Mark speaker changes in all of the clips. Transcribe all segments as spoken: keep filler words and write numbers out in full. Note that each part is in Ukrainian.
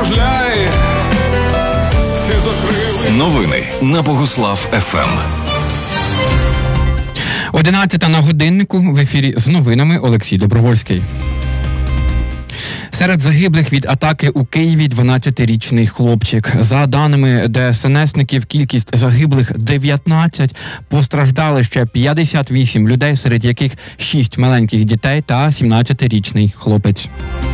Speaker 1: кружляй, всі закрили.
Speaker 2: Новини на Богуслав еф ем.
Speaker 3: одинадцята на годиннику, в ефірі з новинами Олексій Добровольський. Серед загиблих від атаки у Києві дванадцятирічний хлопчик. За даними де ес ен есників, кількість загиблих дев'ятнадцять, постраждали ще п'ятдесят вісім людей, серед яких шість маленьких дітей та сімнадцятирічний хлопець.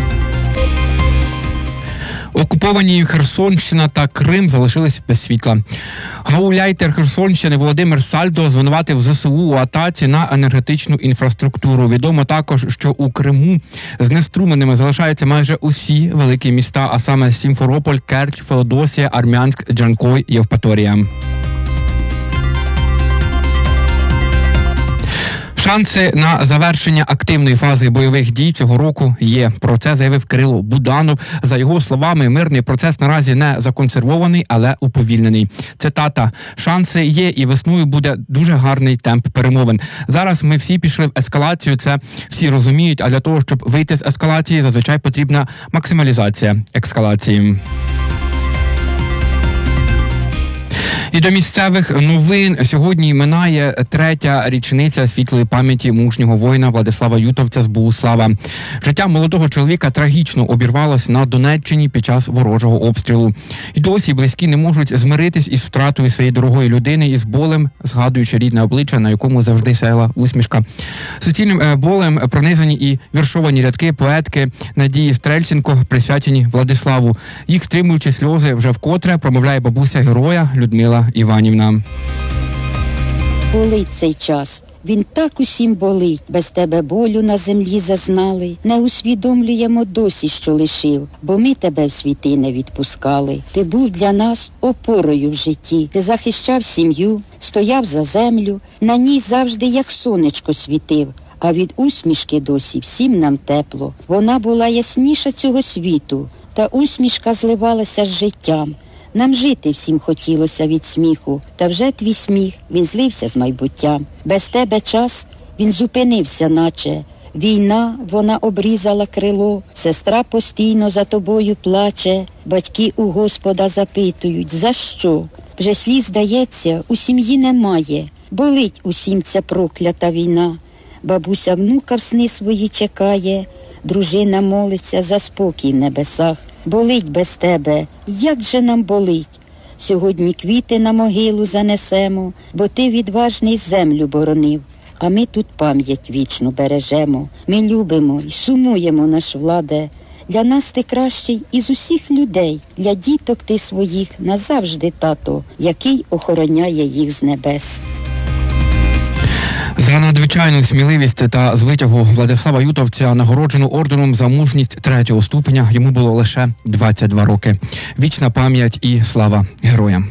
Speaker 3: Окуповані Херсонщина та Крим залишились без світла. Гауляйтер Херсонщини Володимир Сальдо звинуватив зе се у у атаці на енергетичну інфраструктуру. Відомо також, що у Криму знеструмленими залишаються майже усі великі міста, а саме Сімферополь, Керч, Феодосія, Армянськ, Джанкой, Євпаторія. Шанси на завершення активної фази бойових дій цього року є. Про це заявив Кирило Буданов. За його словами, мирний процес наразі не законсервований, але уповільнений. Цитата: «Шанси є і весною буде дуже гарний темп перемовин. Зараз ми всі пішли в ескалацію, це всі розуміють, а для того, щоб вийти з ескалації, зазвичай потрібна максималізація ескалації». І до місцевих новин. Сьогодні минає третя річниця світлої пам'яті мужнього воїна Владислава Ютовця з Богуслава. Життя молодого чоловіка трагічно обірвалось на Донеччині під час ворожого обстрілу. І досі близькі не можуть змиритись із втратою своєї дорогої людини і з болем, згадуючи рідне обличчя, на якому завжди сяяла усмішка. Суцільним болем пронизані і віршовані рядки поетки Надії Стрельченко, присвячені Владиславу. Їх стримуючи сльози вже вкотре промовляє бабуся героя Людмила Іванівна.
Speaker 4: Болить цей час, він так усім болить. Без тебе болю на землі зазнали. Не усвідомлюємо досі, що лишив, бо ми тебе в світи не відпускали. Ти був для нас опорою в житті. Ти захищав сім'ю, стояв за землю, на ній завжди як сонечко світив. А від усмішки досі всім нам тепло. Вона була ясніша цього світу, та усмішка зливалася з життям. Нам жити всім хотілося від сміху, та вже твій сміх, він злився з майбуттям. Без тебе час, він зупинився наче. Війна, вона обрізала крило, сестра постійно за тобою плаче. Батьки у Господа запитують, за що? Вже сліз, здається, у сім'ї немає. Болить усім ця проклята війна. Бабуся внука в сни свої чекає, дружина молиться за спокій в небесах. Болить без тебе, як же нам болить. Сьогодні квіти на могилу занесемо, бо ти відважний землю боронив. А ми тут пам'ять вічну бережемо. Ми любимо і сумуємо, наш Владе. Для нас ти кращий із усіх людей. Для діток ти своїх назавжди тато, який охороняє їх з небес.
Speaker 3: За надзвичайну сміливість та звитягу Владислава Ютовця нагороджено орденом за мужність третього ступеня. Йому було лише двадцять два роки. Вічна пам'ять і слава героям.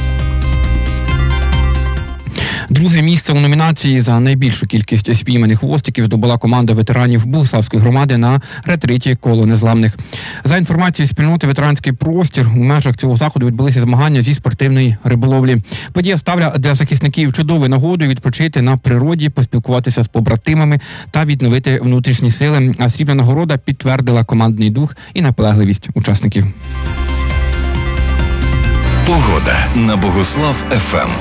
Speaker 3: Друге місце у номінації за найбільшу кількість спійманих хвостиків здобула команда ветеранів Богуславської громади на ретриті «Коло незламних». За інформацією спільноти «Ветеранський простір», у межах цього заходу відбулися змагання зі спортивної риболовлі. Подія стала для захисників чудовою нагодою відпочити на природі, поспілкуватися з побратимами та відновити внутрішні сили. А срібна нагорода підтвердила командний дух і наполегливість учасників.
Speaker 2: Погода на Богуслав еф ем.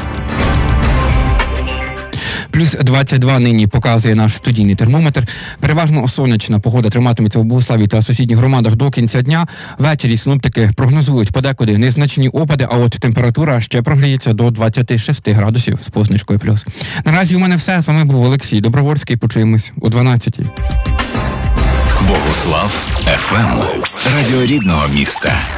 Speaker 3: Плюс двадцять два нині показує наш студійний термометр. Переважно сонячна погода триматиметься у Богуславі та сусідніх громадах до кінця дня. Ввечері синоптики прогнозують подекуди незначні опади, а от температура ще прогріється до двадцяти шести градусів з позначкою плюс. Наразі у мене все. З вами був Олексій Добровольський. Почуємось о дванадцятій.
Speaker 2: Богуслав еф ем. Радіо рідного міста.